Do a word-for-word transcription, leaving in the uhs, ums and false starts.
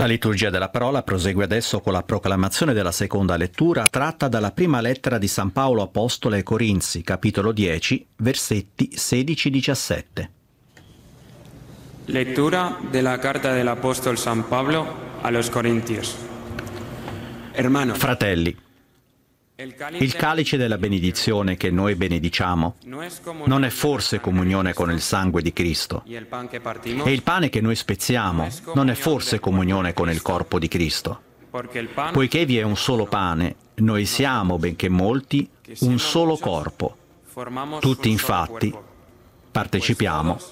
La liturgia della parola prosegue adesso con la proclamazione della seconda lettura tratta dalla prima lettera di San Paolo Apostolo ai Corinzi, capitolo dieci, versetti sedici diciassette. Lectura della carta dell'Apostolo San Pablo a los Corintios. Hermanos, Fratelli, il calice della benedizione che noi benediciamo non è forse comunione con il sangue di Cristo, e il pane che noi spezziamo non è forse comunione con il corpo di Cristo. Poiché vi è un solo pane, noi siamo, benché molti, un solo corpo. Tutti infatti partecipiamo